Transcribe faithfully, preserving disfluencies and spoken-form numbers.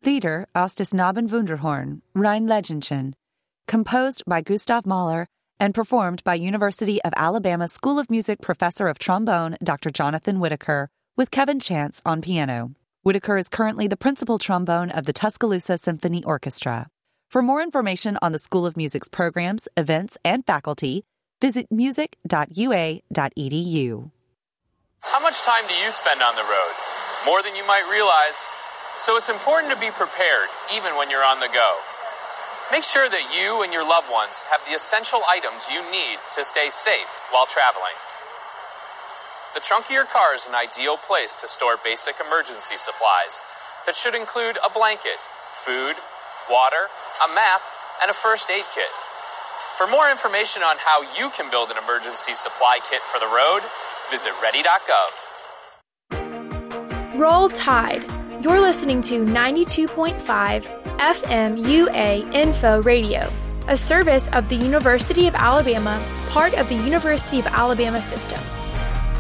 Lieder aus des Naben Wunderhorn, Rhein Legendchen, composed by Gustav Mahler and performed by University of Alabama School of Music professor of trombone Doctor Jonathan Whitaker, with Kevin Chance on piano. Whitaker is currently the principal trombone of the Tuscaloosa Symphony Orchestra. For more information on the School of Music's programs, events, and faculty, visit music dot u a dot e d u. How much time do you spend on the road? More than you might realize. So it's important to be prepared, even when you're on the go. Make sure that you and your loved ones have the essential items you need to stay safe while traveling. The trunk of your car is an ideal place to store basic emergency supplies that should include a blanket, food, water, a map, and a first aid kit. For more information on how you can build an emergency supply kit for the road, visit ready dot gov. Roll Tide. You're listening to ninety-two point five F M U A Info Radio, a service of the University of Alabama, part of the University of Alabama system.